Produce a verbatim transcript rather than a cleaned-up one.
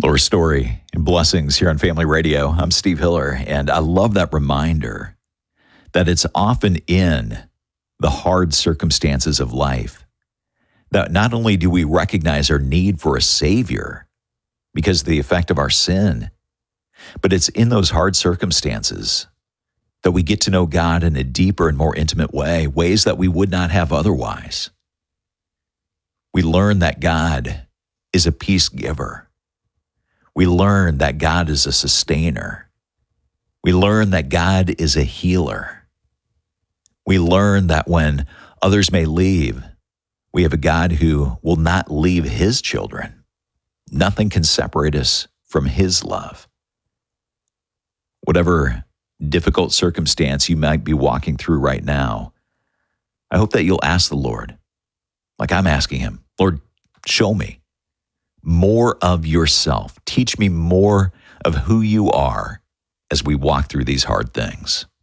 Well, Story and blessings here on Family Radio. I'm Steve Hiller, and I love that reminder that it's often in the hard circumstances of life that not only do we recognize our need for a Savior because of the effect of our sin, but it's in those hard circumstances that we get to know God in a deeper and more intimate way, ways that we would not have otherwise. We learn that God is a peace giver. We learn that God is a sustainer. We learn that God is a healer. We learn that when others may leave, we have a God who will not leave his children. Nothing can separate us from his love. Whatever difficult circumstance you might be walking through right now, I hope that you'll ask the Lord, like I'm asking him, Lord, show me more of yourself. Teach me more of who you are as we walk through these hard things.